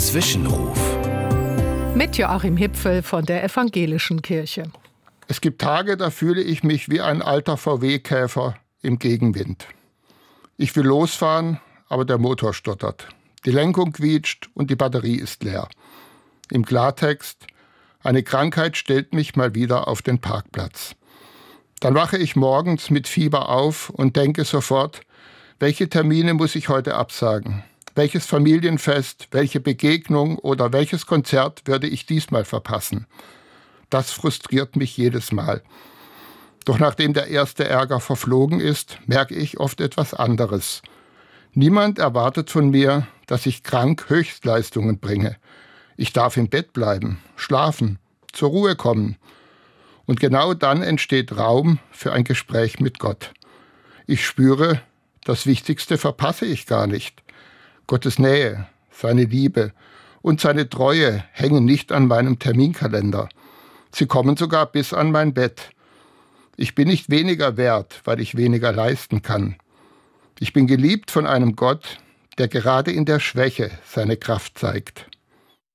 Zwischenruf. Mit Joachim Hipfel von der Evangelischen Kirche. Es gibt Tage, da fühle ich mich wie ein alter VW-Käfer im Gegenwind. Ich will losfahren, aber der Motor stottert. Die Lenkung quietscht und die Batterie ist leer. Im Klartext: eine Krankheit stellt mich mal wieder auf den Parkplatz. Dann wache ich morgens mit Fieber auf und denke sofort: welche Termine muss ich heute absagen? Welches Familienfest, welche Begegnung oder welches Konzert würde ich diesmal verpassen? Das frustriert mich jedes Mal. Doch nachdem der erste Ärger verflogen ist, merke ich oft etwas anderes. Niemand erwartet von mir, dass ich krank Höchstleistungen bringe. Ich darf im Bett bleiben, schlafen, zur Ruhe kommen. Und genau dann entsteht Raum für ein Gespräch mit Gott. Ich spüre, das Wichtigste verpasse ich gar nicht. Gottes Nähe, seine Liebe und seine Treue hängen nicht an meinem Terminkalender. Sie kommen sogar bis an mein Bett. Ich bin nicht weniger wert, weil ich weniger leisten kann. Ich bin geliebt von einem Gott, der gerade in der Schwäche seine Kraft zeigt.